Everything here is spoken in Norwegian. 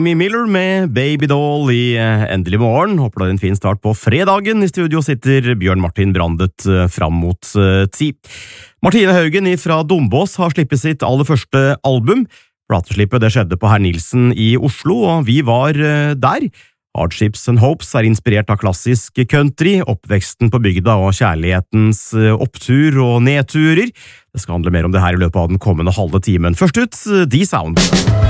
Miller med Baby Doll i Endelig morgen. Håper det er en fin start på fredagen. I studio sitter Bjørn Martin Brandet fram mot 10. Martine Haugen fra Dombås har slippet sitt aller første album. Plateslippet det skjedde på Herr Nilsen i Oslo, og vi var der. Hardships and Hopes er inspirert av klassisk country, oppveksten på bygda og kjærlighetens opptur og nedturer. Det skal handle mer om det her i løpet av den kommende halve timen. Først ut, The Sound.